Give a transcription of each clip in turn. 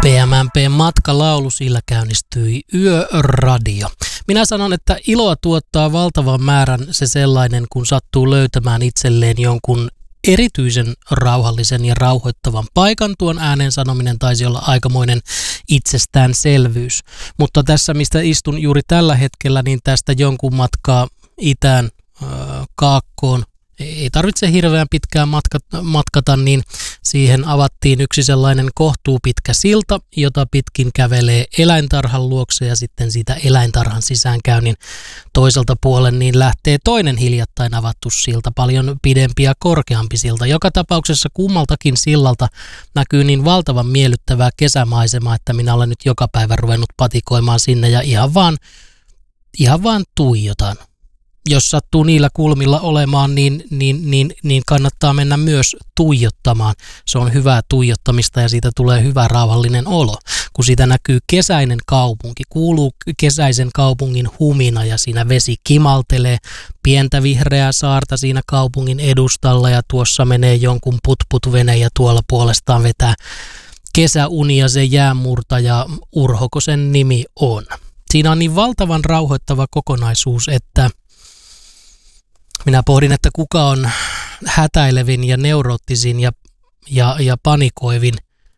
PMMP-matkalaulu, sillä käynnistyi Yöradio. Minä sanon, että iloa tuottaa valtavan määrän se sellainen, kun sattuu löytämään itselleen jonkun erityisen rauhallisen ja rauhoittavan paikan. Tuon äänen sanominen taisi olla aikamoinen itsestäänselvyys. Mutta tässä, mistä istun juuri tällä hetkellä, niin tästä jonkun matkaa itään, kaakkoon, ei tarvitse hirveän pitkään matkata, niin siihen avattiin yksi sellainen kohtuupitkä silta, jota pitkin kävelee eläintarhan luokse, ja sitten siitä eläintarhan sisäänkäynnin toiselta puolen niin lähtee toinen hiljattain avattu silta, paljon pidempi ja korkeampi silta. Joka tapauksessa kummaltakin sillalta näkyy niin valtavan miellyttävää kesämaisemaa, että minä olen nyt joka päivä ruvennut patikoimaan sinne ja ihan vaan tuijotan. Jos sattuu niillä kulmilla olemaan, niin kannattaa mennä myös tuijottamaan. Se on hyvää tuijottamista ja siitä tulee hyvä rauhallinen olo. Kun siitä näkyy kesäinen kaupunki, kuuluu kesäisen kaupungin humina ja siinä vesi kimaltelee pientä vihreää saarta siinä kaupungin edustalla ja tuossa menee jonkun putputvene ja tuolla puolestaan vetää kesäunia se jäänmurtaja Urhoko sen nimi on. Siinä on niin valtavan rauhoittava kokonaisuus, että minä pohdin, että kuka on hätäilevin ja neuroottisin ja panikoivin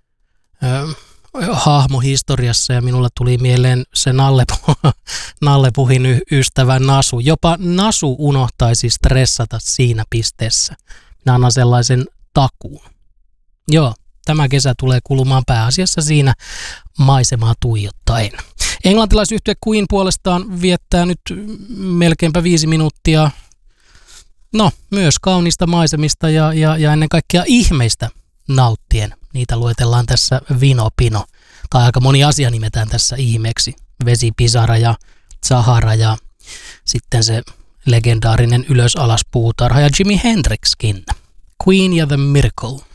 hahmo historiassa, ja minulle tuli mieleen se Nallepuhin ystävä Nasu. Jopa Nasu unohtaisi stressata siinä pisteessä. Minä annan sellaisen takuun. Joo, tämä kesä tulee kulumaan pääasiassa siinä maisemaa tuijottaen. Englantilaisyhtye Queen puolestaan viettää nyt melkeinpä 5 minuuttia myös kaunista maisemista ja ennen kaikkea ihmeistä nauttien. Niitä luetellaan tässä Vinopino. Tai aika moni asia nimetään tässä ihmeeksi. Vesipisara ja Sahara ja sitten se legendaarinen ylös-alas puutarha ja Jimi Hendrixkin. Queen ja The Miracle.